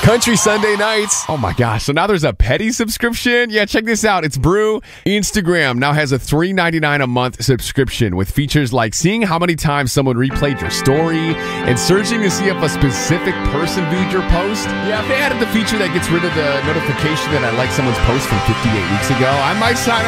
Country Sunday nights. Oh my gosh. So now there's a petty subscription? Yeah, check this out. It's Brew. Instagram now has a $3.99 a month subscription with features like seeing how many times someone replayed your story and searching to see if a specific person viewed your post. Yeah, if they added the feature that gets rid of the notification that I like someone's post from 58 weeks ago, I might sign